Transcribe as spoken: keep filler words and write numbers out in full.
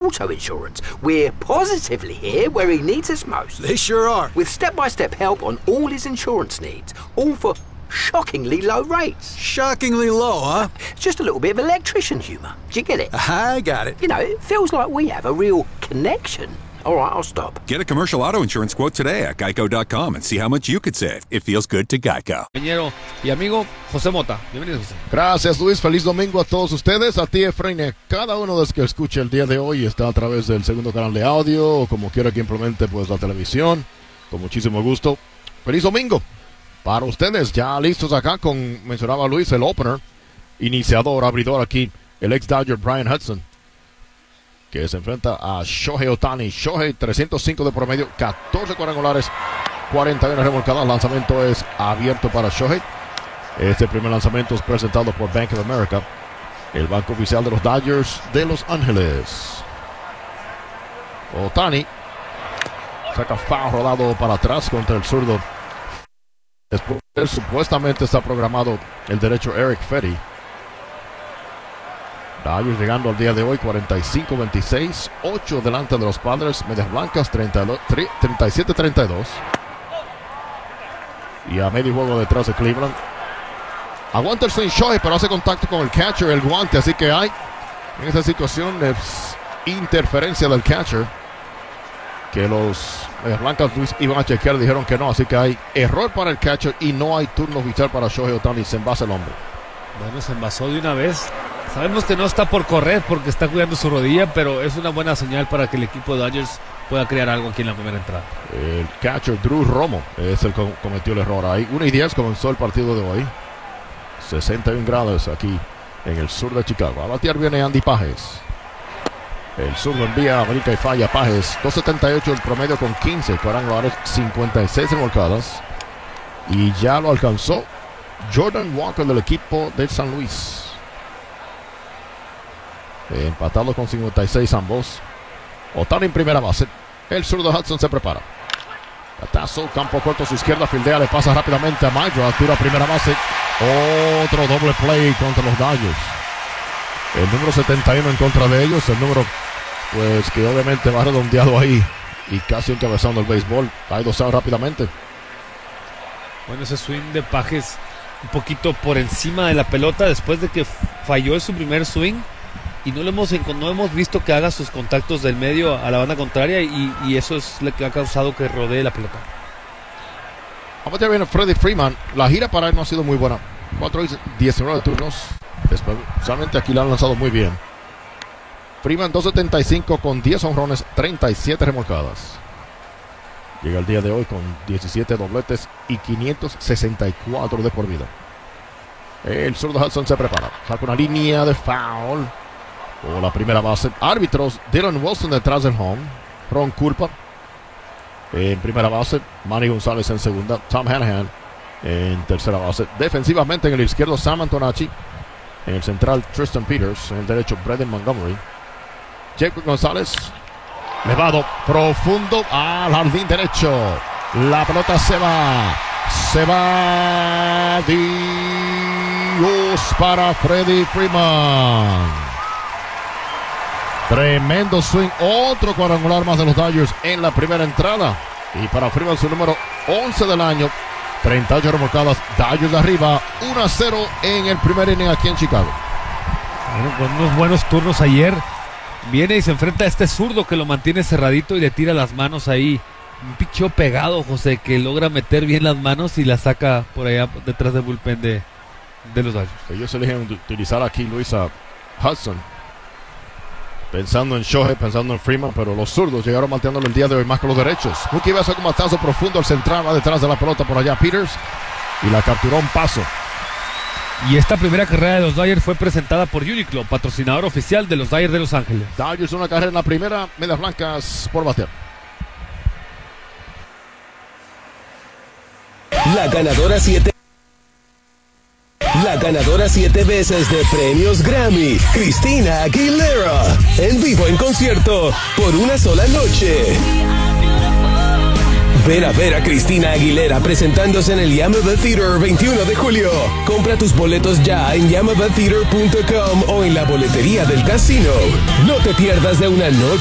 Auto Insurance. We're positively here where he needs us most. They sure are. With step-by-step help on all his insurance needs, all for shockingly low rates. Shockingly low, huh? It's just a little bit of electrician humour. Do you get it? I got it. You know, it feels like we have a real connection. All right, I'll stop. Get a commercial auto insurance quote today at geico dot com and see how much you could save. It feels good to Geico. Compañero y amigo José Mota. Bienvenido, José. Gracias, Luis. Feliz domingo a todos ustedes. A ti, Efraín. A cada uno de los que escucha el día de hoy está a través del segundo canal de audio o como quiera que implemente pues la televisión. Con muchísimo gusto. Feliz domingo para ustedes. Ya listos acá con, mencionaba Luis, el opener. Iniciador, abridor aquí, el ex-Dodger Brian Hudson, que se enfrenta a Shohei Ohtani. Shohei, trescientos cinco de promedio, catorce cuadrangulares, cuarenta y una remolcadas. Lanzamiento es abierto para Shohei. Este primer lanzamiento es presentado por Bank of America, el banco oficial de los Dodgers de Los Ángeles. Ohtani saca foul rodado para atrás contra el zurdo. Después, supuestamente está programado el derecho Eric Fetty. Dodgers llegando al día de hoy cuarenta y cinco veintiséis, ocho delante de los Padres, Medias Blancas treinta y siete treinta y dos. Y a medio juego detrás de Cleveland. Aguanta el swing Shohei, pero hace contacto con el catcher, el guante, así que hay en esta situación es interferencia del catcher, que los Medias Blancas iban a chequear, dijeron que no, así que hay error para el catcher y no hay turno oficial para Shohei Ohtani. Se envasa el hombre. Bueno, se envasó de una vez. Sabemos que no está por correr porque está cuidando su rodilla, pero es una buena señal para que el equipo de Dodgers pueda crear algo aquí en la primera entrada. El catcher Drew Romo es el que cometió el error ahí. uno y diez comenzó el partido de hoy. sesenta y un grados aquí en el sur de Chicago. A batear viene Andy Pages. El sur lo envía, brinca y falla Pages. dos setenta y ocho el promedio con quince cuadrangulares, cincuenta y seis remolcadas. Y ya lo alcanzó Jordan Walker del equipo de San Luis. Empatados con cincuenta y seis ambos. Ohtani en primera base. El zurdo Hudson se prepara. Batazo, campo corto a su izquierda, fildea, le pasa rápidamente a Maidra, tira a primera base. Otro doble play contra los Dodgers. El número setenta y uno en contra de ellos. El número, pues, que obviamente va redondeado ahí y casi encabezando el béisbol. Hay dos outs rápidamente. Bueno, ese swing de Pages un poquito por encima de la pelota después de que falló en su primer swing. Y no, lo hemos, no hemos visto que haga sus contactos del medio a la banda contraria y, y eso es lo que ha causado que rodee la pelota. Vamos a ver a Freddie Freeman. La gira para él no ha sido muy buena. cuatro y diecinueve turnos. Especialmente aquí la han lanzado muy bien. Freeman dos setenta y cinco con diez honrones, treinta y siete remolcadas. Llega el día de hoy con diecisiete dobletes y quinientos sesenta y cuatro de por vida. El zurdo Hudson se prepara. Saca una línea de foul. O la primera base. Árbitros, Dylan Wilson detrás del home. Ron Kulpa en primera base. Manny González en segunda. Tom Hanahan en tercera base. Defensivamente en el izquierdo Sam Antonacci. En el central Tristan Peters. En el derecho Brendan Montgomery. Jacob González. Levado profundo al jardín derecho. La pelota se va. Se va. Dios para Freddie Freeman. Tremendo swing, otro cuadrangular más de los Dodgers en la primera entrada. Y para Freeman su número once del año, treinta y ocho remolcadas, Dodgers de arriba, uno a cero en el primer inning aquí en Chicago. Bueno, con unos buenos turnos ayer, viene y se enfrenta a este zurdo que lo mantiene cerradito y le tira las manos ahí. Un picheo pegado, José, que logra meter bien las manos y la saca por allá detrás del bullpen de, de los Dodgers. Ellos eligen utilizar aquí, Luisa, Hudson, pensando en Shohei, pensando en Freeman, pero los zurdos llegaron malteándolo el día de hoy más que los derechos. Mookie Betts con un matazo profundo al central, va detrás de la pelota por allá Peters y la capturó un paso. Y esta primera carrera de los Dodgers fue presentada por Uniqlo, patrocinador oficial de los Dodgers de Los Ángeles. Dodgers una carrera en la primera, Medias Blancas por bater. La ganadora siete La ganadora siete veces de premios Grammy, Christina Aguilera, en vivo en concierto por una sola noche. Ven a ver a Christina Aguilera presentándose en el Yamava Theater veintiuno de julio. Compra tus boletos ya en yamava theater punto com o en la boletería del casino. No te pierdas de una noche